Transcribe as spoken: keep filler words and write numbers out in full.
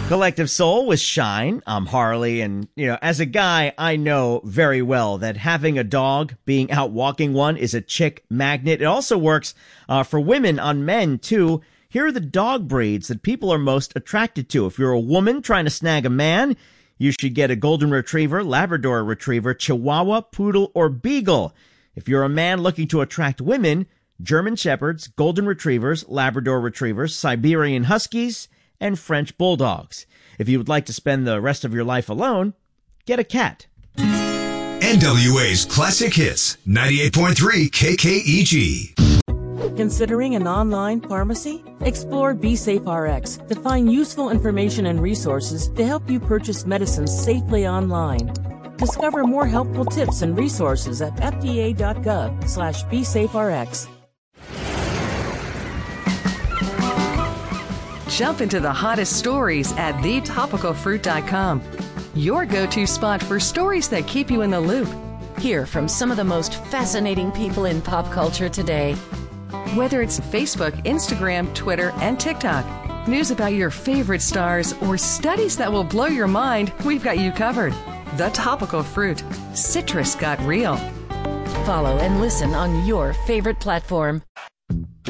Collective Soul with Shine. I'm Harley, and, you know, as a guy, I know very well that having a dog, being out walking one, is a chick magnet. It also works uh, for women on men, too. Here are the dog breeds that people are most attracted to. If you're a woman trying to snag a man, you should get a Golden Retriever, Labrador Retriever, Chihuahua, Poodle, or Beagle. If you're a man looking to attract women, German Shepherds, Golden Retrievers, Labrador Retrievers, Siberian Huskies, and French Bulldogs. If you would like to spend the rest of your life alone, get a cat. N W A's Classic Hits, ninety-eight point three K K E G. Considering an online pharmacy? Explore BeSafeRx to find useful information and resources to help you purchase medicines safely online. Discover more helpful tips and resources at fda.gov slash BeSafeRx. Jump into the hottest stories at the topical fruit dot com. Your go-to spot for stories that keep you in the loop. Hear from some of the most fascinating people in pop culture today. Whether it's Facebook, Instagram, Twitter, and TikTok, news about your favorite stars, or studies that will blow your mind, we've got you covered. The Topical Fruit. Citrus got real. Follow and listen on your favorite platform.